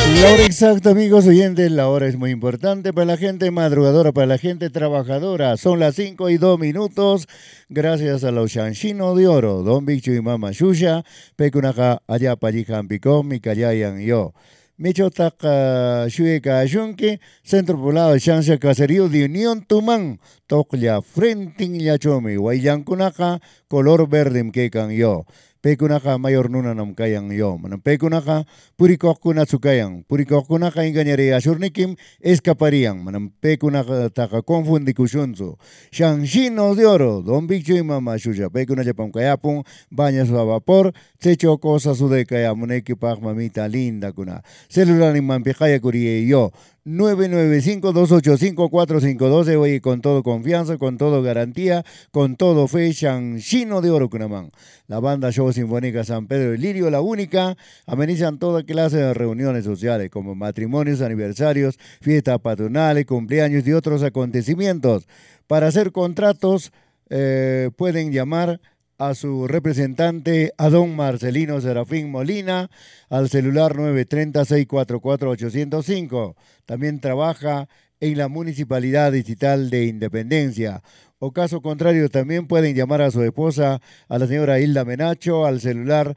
La hora exacta, amigos oyentes, la hora es muy importante para la gente madrugadora, para la gente trabajadora. Son las 5:02. Gracias a los Shanshino de Oro, Don Bichu y Mama Shusha, Pecunaja, allá Payijan Picón, Micayayan yo. Michotaka Shueka Shunki, Centro Poblado de Shansha Caserío de Unión Tumán, Toklia Frenting Yachomi, Guayancunaja, color verde Mkekan yo. Pecunaja mayor nuna nam kayang yo. Manam pecunaja purikokuna sukayan. Purikokuna engañaría shurnikim escaparían. Manam pecunaja taka confundi kushunzo. Shanshino de oro. Don Bicho y Mama Shusha. Pecuna yapam kayapun. Bañas a vapor. Secho cosas su de kayamuneki pag mamita linda kuna. Celular ni mampijaya curie yo. 995-285-452. Oye, con todo confianza, con todo garantía, con todo fe, Shanshino de Oro Cunamán. La banda Show Sinfónica San Pedro y Lirio, la única, amenizan toda clase de reuniones sociales, como matrimonios, aniversarios, fiestas patronales, cumpleaños y otros acontecimientos. Para hacer contratos, pueden llamar a su representante, a don Marcelino Serafín Molina, al celular 930-644-805. También trabaja en la Municipalidad Distrital de Independencia. O caso contrario, también pueden llamar a su esposa, a la señora Hilda Menacho, al celular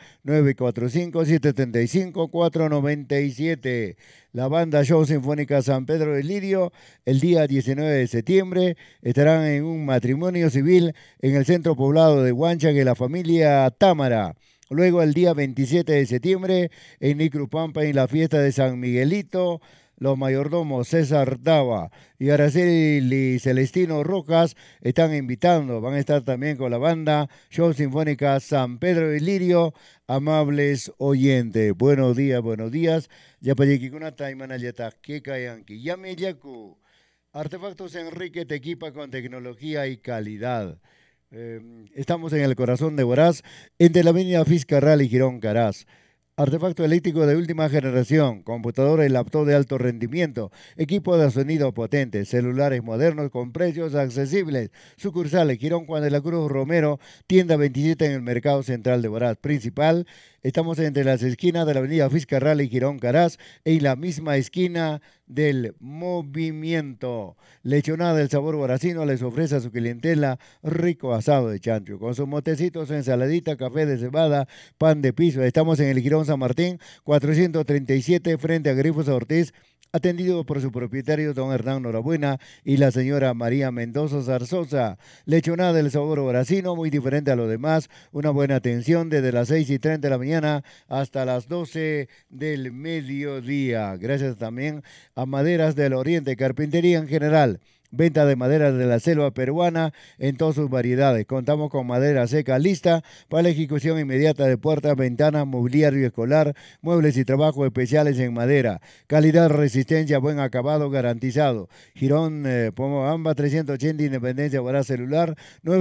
945-735-497. La banda Show Sinfónica San Pedro del Lirio, el día 19 de septiembre, estarán en un matrimonio civil en el centro poblado de Huanchac, en la familia Támara. Luego, el día 27 de septiembre, en Nicrupampa, en la fiesta de San Miguelito, los mayordomos César Tava y Araceli Celestino Rojas están invitando. Van a estar también con la banda Show Sinfónica San Pedro de Lirio. Amables oyentes, buenos días, buenos días. Yapayekikuna Taimana Yatakeka Yanki. Yameyaku. Artefactos Enrique te equipa con tecnología y calidad. Estamos en el corazón de Huaraz, entre la avenida Fiscarral y Girón Caraz. Artefacto eléctrico de última generación, computadora y laptop de alto rendimiento, equipo de sonido potente, celulares modernos con precios accesibles. Sucursales Girón Juan de la Cruz Romero, tienda 27 en el Mercado Central de Huaraz. Principal, estamos entre las esquinas de la avenida Fiscarral y Girón Caraz, en la misma esquina del Movimiento. Lechonada del sabor huaracino les ofrece a su clientela rico asado de chancho, con sus motecitos, ensaladita, café de cebada, pan de piso. Estamos en el Girón San Martín, 437, frente a Grifos Ortiz, atendido por su propietario don Hernán Norabuena y la señora María Mendoza Zarzosa. Lechonada del sabor huaracino, muy diferente a lo demás, una buena atención desde las 6:30 de la mañana hasta las 12 del mediodía. Gracias también a Maderas del Oriente, carpintería en general. Venta de maderas de la selva peruana en todas sus variedades. Contamos con madera seca lista para la ejecución inmediata de puertas, ventanas, mobiliario escolar, muebles y trabajos especiales en madera. Calidad, resistencia, buen acabado garantizado. Girón, Pomabamba, 380, Independencia, Huaraz, celular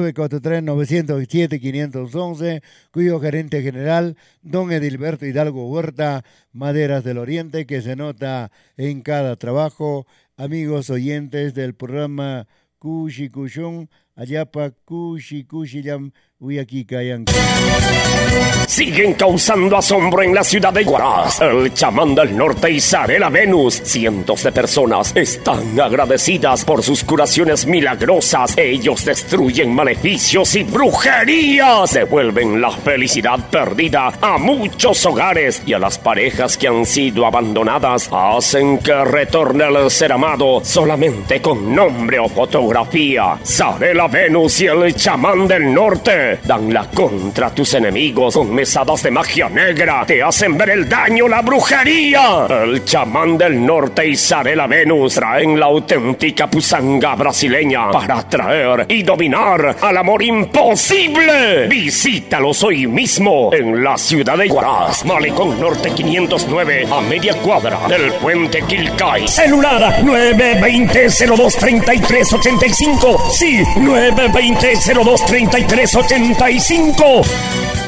943-907-511, cuyo gerente general, don Edilberto Hidalgo Huerta. Maderas del Oriente, que se nota en cada trabajo. Amigos oyentes del programa Kushi Kushon, Ayapa Kushi Kushiyam, Uyakikayan. Siguen causando asombro en la ciudad de Huaraz. El chamán del norte y Zarela Venus. Cientos de personas están agradecidas por sus curaciones milagrosas. Ellos destruyen maleficios y brujerías. Devuelven la felicidad perdida a muchos hogares y a las parejas que han sido abandonadas. Hacen que retorne el ser amado solamente con nombre o fotografía. Zarela Venus y el chamán del norte dan la contra a tus enemigos con mesadas de magia negra. Te hacen ver el daño, la brujería. El chamán del norte y Zarela Venus traen la auténtica pusanga brasileña para atraer y dominar al amor imposible. Visítalos hoy mismo en la ciudad de Huaraz, Malecón Norte 509, a media cuadra del puente Quilcay. Celular 920-02-3385. Sí, 920-02-3385.